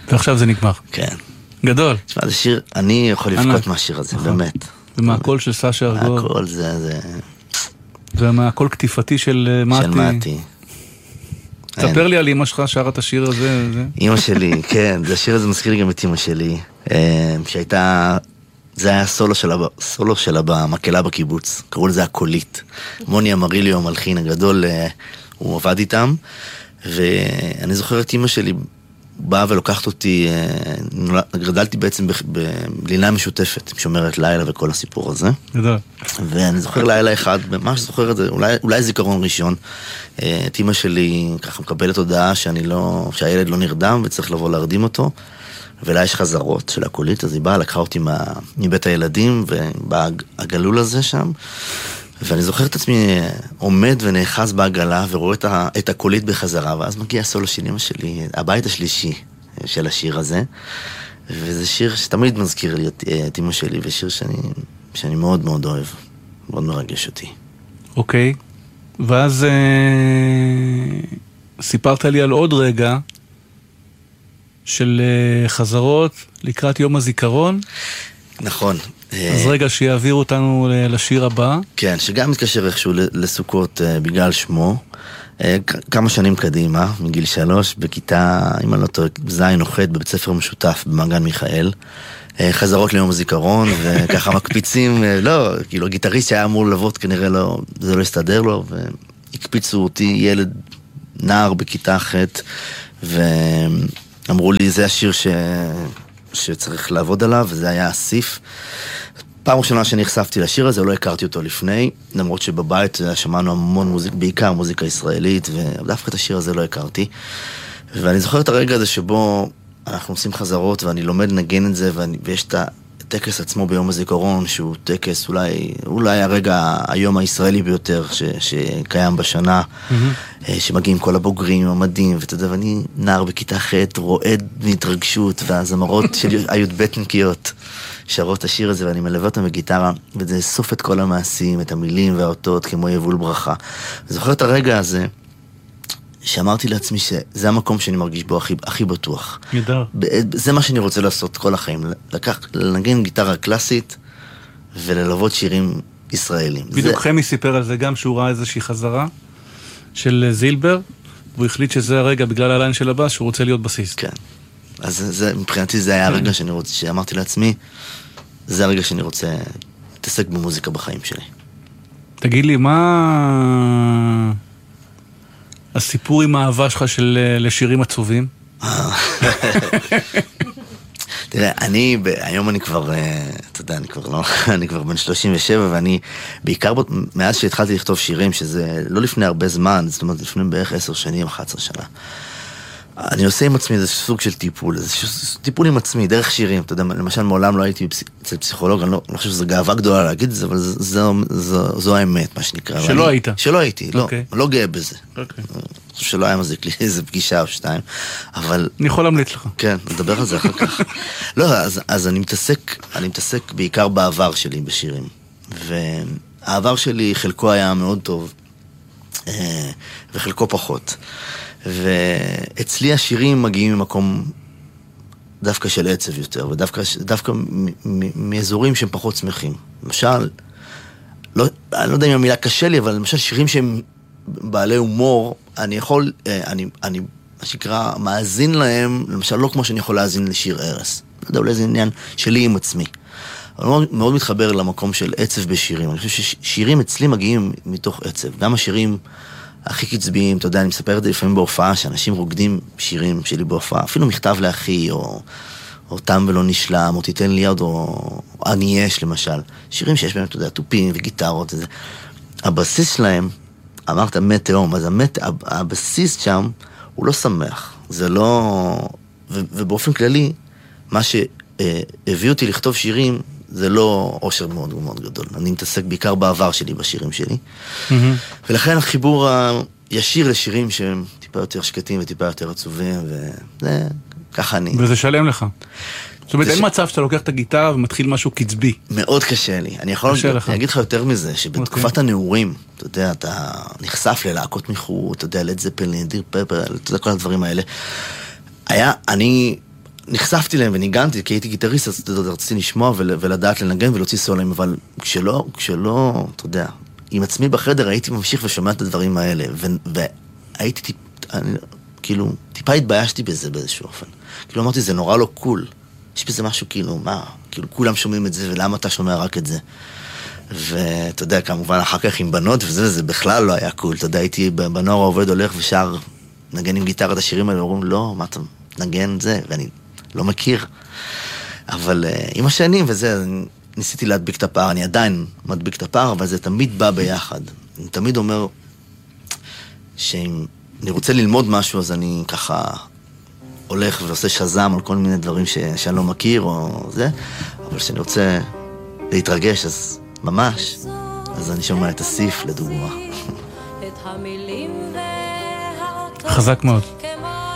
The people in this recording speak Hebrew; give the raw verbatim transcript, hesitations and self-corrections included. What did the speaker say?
ועכשיו זה נגמר. כן. גדול. תשמע, זה שיר, אני יכול לבכות מהשיר הזה, באמת. ומהקול של סשה ארגוב. מהקול זה, זה... ומהקול כתיפתי של מתי. של מתי. תספר לי על אמא שלך שרה את השיר הזה. אמא שלי, כן, זה השיר הזה מזכיר לי גם את אמא שלי, שהייתה, זה היה סולו שלה, סולו שלה במקהלה בקיבוץ, קראו לזה הקולית. מוני אמריליו, המלחין הגדול, הוא עבד איתם, ואני זוכר את אמא שלי באה ולוקחת אותי, גדלתי בעצם בלינה משותפת, שומרת לילה וכל הסיפור הזה. גדול. ואני זוכר לילה אחד, ממש זוכר את זה, אולי, אולי זיכרון ראשון, את אמא שלי ככה מקבלת הודעה שאני לא, שהילד לא נרדם וצריך לבוא להרדים אותו, ולה יש חזרות של הקולית, אז היא באה, לקחה אותי מה, מבית הילדים, ובא הגלול הזה שם, ואני זוכר את עצמי עומד ונאחז בעגלה ורואה את, ה, את הקולית בחזרה, ואז מגיע הסולו של אמא שלי, הבית השלישי של השיר הזה, וזה שיר שתמיד מזכיר לי את, את אמא שלי, ושיר שאני, שאני מאוד מאוד אוהב, מאוד מרגש אותי. אוקיי, ואז אה, סיפרת לי על עוד רגע של אה, חזרות לקראת יום הזיכרון. נכון. אז רגע שיעבירו אותנו לשיר הבא. כן, שגם מתקשר איכשהו לסוכות בגלל שמו. כמה שנים קדימה, מגיל שלוש, בכיתה, אם אני לא טועה, זין או חד בבית ספר משותף במעגן מיכאל. חזרות ליום הזיכרון, וככה מקפיצים, לא, כאילו הגיטריסט שהיה אמור לבוא, כנראה לא, זה לא הסתדר לו, והקפיצו אותי ילד נער בכיתה ח' ואמרו לי, זה השיר ש... שצריך לעבוד עליו, וזה היה אסיף. פעם ראשונה שנחשפתי לשיר הזה, לא הכרתי אותו לפני, למרות שבבית שמענו המון מוזיקה, בעיקר מוזיקה ישראלית, ודווקא את השיר הזה לא הכרתי. ואני זוכר את הרגע הזה שבו אנחנו עושים חזרות, ואני לומד לנגן את זה, ואני, ויש את הטקס עצמו ביום הזיכרון, שהוא טקס אולי, אולי הרגע היום הישראלי ביותר ש, שקיים בשנה, mm-hmm. שמגיעים כל הבוגרים עם המדים, ואתה יודע, ואני נער בכיתה ח' רועד מהתרגשות, והזמרות של הי"בניקיות שרות השיר הזה, ואני מלווה אותם בגיטרה, וזה סוף את כל המעשים, את המילים והאותות, כמו יבול ברכה. זוכר את הרגע הזה, שאמרתי לעצמי שזה המקום שאני מרגיש בו הכי, הכי בטוח. ידע. זה מה שאני רוצה לעשות כל החיים. לקח, לנגן גיטרה קלאסית, וללוות שירים ישראלים. בדיוק זה... חמי סיפר על זה גם, שהוא ראה איזושהי חזרה של זילבר, והוא החליט שזה הרגע, בגלל הליין של הבאס, שהוא רוצה להיות בסיסט. כן. אז זה, מבחינתי זה היה הרגע שאני רוצה, שאמרתי לעצמי, זה הרגע שאני רוצה להתעסק במוזיקה בחיים שלי. תגיד לי, מה הסיפור עם האהבה שלך של לשירים עצובים? תראה, אני, היום אני כבר, אתה יודע, אני כבר לא, אני כבר בן שלושים ושבע, ואני, בעיקר מאז שהתחלתי לכתוב שירים, שזה לא לפני הרבה זמן, זאת אומרת, לפני בערך עשר שנים, אחת עשרה שנה, אני עושה עם עצמי איזה סוג של טיפול, איזה טיפול עם עצמי, דרך שירים, אתה יודע, למשל מעולם לא הייתי אצל פסיכולוג, אני לא חושב שזו גאווה גדולה להגיד את זה, אבל זו האמת, מה שנקרא. שלא היית? שלא הייתי, לא, לא גאה בזה. אוקיי. אני חושב שלא היה מזיק לי איזה פגישה או שתיים, אבל... אני יכול להמליץ לך. כן, נדבר על זה אחר כך. לא, אז, אז אני מתעסק, אני מתעסק בעיקר בעבר שלי בשירים, והעבר שלי חלקו היה מאוד טוב, וחלקו פחות. ואצלי השירים מגיעים ממקום דווקא של עצב יותר, ודווקא דווקא מאזורים שהם פחות שמחים. למשל, לא, אני לא יודע אם המילה קשה לי, אבל למשל שירים שהם בעלי הומור, אני יכול, אני, אני, מה שקרה, מאזין להם, למשל לא כמו שאני יכול להאזין לשיר ערס. לא יודע, אולי זה עניין שלי עם עצמי. אבל מאוד, מאוד מתחבר למקום של עצב בשירים. אני חושב ששירים אצלי מגיעים מתוך עצב. גם השירים הכי קצביים, אתה יודע, אני מספר את זה לפעמים בהופעה, שאנשים רוקדים שירים שלי בהופעה, אפילו מכתב לאחי, או, או תם ולא נשלם, או תיתן לי יד, או אני יש, למשל. שירים שיש בהם, אתה יודע, טופים וגיטרות, וזה. הבסיס שלהם, אמרת מת תאום, אז המת, הבסיס שם, הוא לא שמח. זה לא... ו, ובאופן כללי, מה שהביא אותי לכתוב שירים, זה לא אושר מאוד מאוד גדול. אני מתעסק בעיקר בעבר שלי, בשירים שלי. Mm-hmm. ולכן החיבור הישיר לשירים שהם טיפה יותר שקטים וטיפה יותר עצובים, וזה, ככה אני. וזה שלם לך. זאת אומרת, אין מצב שאתה לוקח את הגיטרה ומתחיל משהו קצבי. מאוד קשה לי. אני יכול להגיד לך יותר מזה, שבתקופת הנעורים, אתה יודע, אתה נחשף ללהקות מחוץ, אתה יודע, לד זפלין, דיר פפר, אתה יודע, כל הדברים האלה. היה, אני... נחשפתי להם וניגנתי, כי הייתי גיטריסט, אז רציתי לשמוע ולדעת לנגן ולהוציא סוליים, אבל כשלא, כשלא, אתה יודע, עם עצמי בחדר הייתי ממשיך ושומע את הדברים האלה, והייתי טיפ, אני, כאילו, טיפה התביישתי בזה באיזשהו אופן. כאילו אמרתי, זה נורא לא קול. יש בזה משהו כאילו, מה? כאילו, כולם שומעים את זה, ולמה אתה שומע רק את זה? ואתה יודע, כמובן, אחר כך עם בנות וזה, וזה בכלל לא היה קול. אתה יודע, הייתי בנוער העובד הולך ושר, נגן עם גיטרה את השירים האלה, אומרים, לא, מה אתה נגן את זה? ואני לא מכיר. אבל uh, עם השנים וזה, ניסיתי להדביק את הפער, אני עדיין מדביק את הפער, אבל זה תמיד בא ביחד. אני תמיד אומר שאם אני רוצה ללמוד משהו, אז אני ככה הולך ועושה שזם על כל מיני דברים ש... שאני לא מכיר או זה, אבל כשאני רוצה להתרגש, אז ממש, אז אני שומע את הסיף לדוגמה. חזק מאוד.